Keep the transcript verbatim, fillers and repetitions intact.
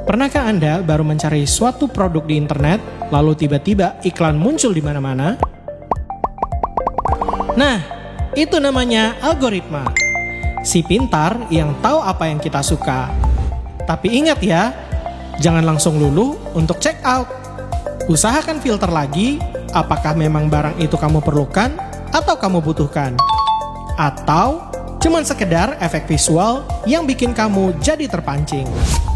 Pernahkah Anda baru mencari suatu produk di internet, lalu tiba-tiba iklan muncul di mana-mana? Nah, itu namanya algoritma. Si pintar yang tahu apa yang kita suka. Tapi ingat ya, jangan langsung luluh untuk check out. Usahakan filter lagi, apakah memang barang itu kamu perlukan atau kamu butuhkan. Atau cuman sekedar efek visual yang bikin kamu jadi terpancing.